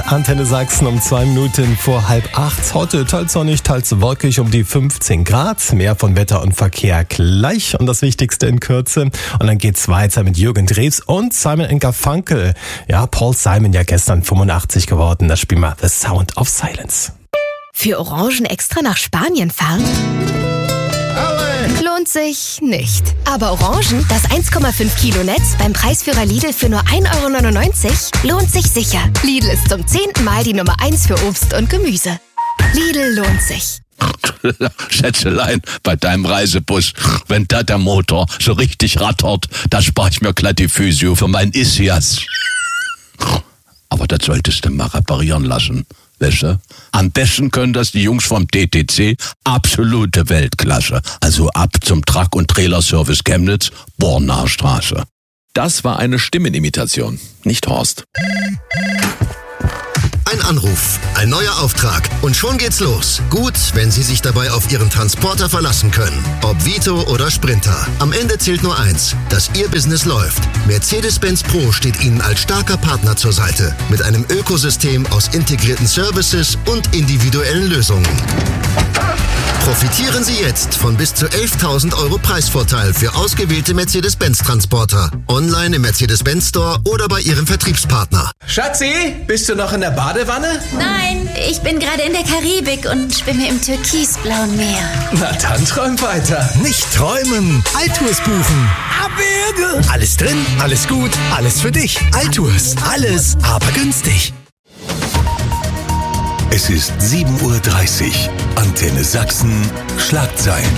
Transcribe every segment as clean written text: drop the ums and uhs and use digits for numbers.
Antenne Sachsen um 2 Minuten vor 7:30. Heute teils sonnig, teils wolkig um die 15 Grad. Mehr von Wetter und Verkehr gleich und das Wichtigste in Kürze. Und dann geht's weiter mit Jürgen Drews und Simon & Garfunkel. Ja, Paul Simon ja gestern 85 geworden. Das spielen wir The Sound of Silence. Für Orangen extra nach Spanien fahren? Lohnt sich nicht. Aber Orangen, das 1,5 Kilo Netz beim Preisführer Lidl für nur 1,99 € lohnt sich sicher. Lidl ist zum 10. Mal die Nummer 1 für Obst und Gemüse. Lidl lohnt sich. Schätzelein, bei deinem Reisebus, wenn da der Motor so richtig rattert, da spare ich mir glatt die Physio für mein Ischias. Aber das solltest du mal reparieren lassen. Weißt du? Am besten können das die Jungs vom DTC, absolute Weltklasse. Also ab zum Truck- und Trailerservice Chemnitz, Bornaer Straße. Das war eine Stimmenimitation, nicht Horst. Ein Anruf, ein neuer Auftrag und schon geht's los. Gut, wenn Sie sich dabei auf Ihren Transporter verlassen können. Ob Vito oder Sprinter. Am Ende zählt nur eins, dass Ihr Business läuft. Mercedes-Benz Pro steht Ihnen als starker Partner zur Seite. Mit einem Ökosystem aus integrierten Services und individuellen Lösungen. Profitieren Sie jetzt von bis zu 11.000 € Preisvorteil für ausgewählte Mercedes-Benz-Transporter. Online im Mercedes-Benz Store oder bei Ihrem Vertriebspartner. Schatzi, bist du noch in der Badewanne? Nein, ich bin gerade in der Karibik und schwimme im türkisblauen Meer. Na dann träum weiter. Nicht träumen, Altours buchen. Abwürge. Alles drin, alles gut, alles für dich. Altours, alles, aber günstig. Es ist 7:30 Uhr. Antenne Sachsen, Schlagzeilen.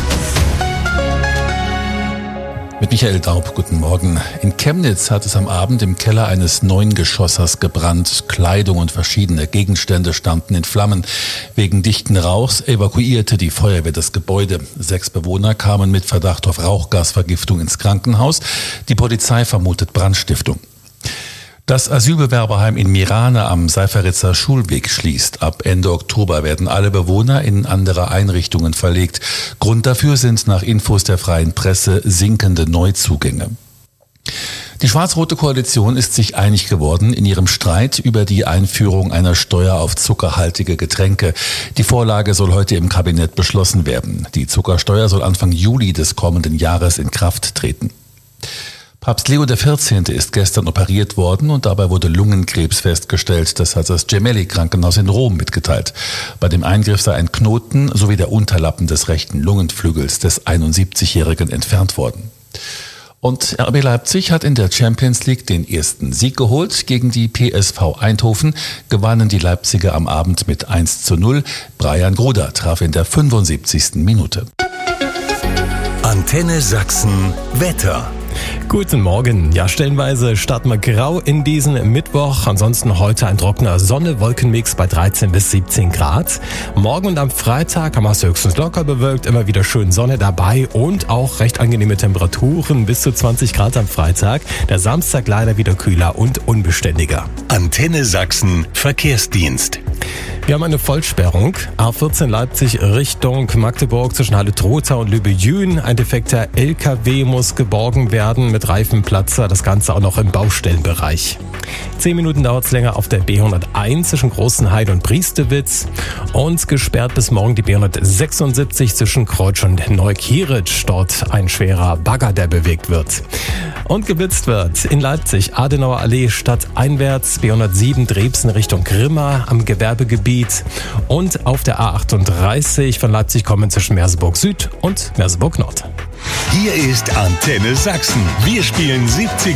Mit Michael Daub, guten Morgen. In Chemnitz hat es am Abend im Keller eines 9-Geschossers gebrannt. Kleidung und verschiedene Gegenstände standen in Flammen. Wegen dichten Rauchs evakuierte die Feuerwehr das Gebäude. 6 Bewohner kamen mit Verdacht auf Rauchgasvergiftung ins Krankenhaus. Die Polizei vermutet Brandstiftung. Das Asylbewerberheim in Mirane am Seiferitzer Schulweg schließt. Ab Ende Oktober werden alle Bewohner in andere Einrichtungen verlegt. Grund dafür sind nach Infos der Freien Presse sinkende Neuzugänge. Die schwarz-rote Koalition ist sich einig geworden in ihrem Streit über die Einführung einer Steuer auf zuckerhaltige Getränke. Die Vorlage soll heute im Kabinett beschlossen werden. Die Zuckersteuer soll Anfang Juli des kommenden Jahres in Kraft treten. Papst Leo XIV. Ist gestern operiert worden und dabei wurde Lungenkrebs festgestellt. Das hat das Gemelli-Krankenhaus in Rom mitgeteilt. Bei dem Eingriff sei ein Knoten sowie der Unterlappen des rechten Lungenflügels des 71-Jährigen entfernt worden. Und RB Leipzig hat in der Champions League den ersten Sieg geholt. Gegen die PSV Eindhoven gewannen die Leipziger am Abend mit 1:0. Brian Gruder traf in der 75. Minute. Antenne Sachsen, Wetter. Guten Morgen. Ja, stellenweise starten wir grau in diesen Mittwoch. Ansonsten heute ein trockener Sonne-Wolkenmix bei 13 bis 17 Grad. Morgen und am Freitag haben wir es höchstens locker bewölkt. Immer wieder schön Sonne dabei und auch recht angenehme Temperaturen. Bis zu 20 Grad am Freitag. Der Samstag leider wieder kühler und unbeständiger. Antenne Sachsen, Verkehrsdienst. Wir haben eine Vollsperrung. A14 Leipzig Richtung Magdeburg zwischen Halle-Trotha und Lübbe-Jühn. Ein defekter LKW muss geborgen werden mit Reifenplatzer. Das Ganze auch noch im Baustellenbereich. 10 Minuten dauert es länger auf der B101 zwischen Großenhain und Priestewitz. Und gesperrt bis morgen die B176 zwischen Kreutsch und Neukieritsch. Dort ein schwerer Bagger, der bewegt wird. Und geblitzt wird in Leipzig Adenauer Allee stadteinwärts, B107 Drebsen Richtung Grimma am Gewerbegebiet. Und auf der A38 von Leipzig kommen zwischen Merseburg Süd und Merseburg Nord. Hier ist Antenne Sachsen. Wir spielen 70er.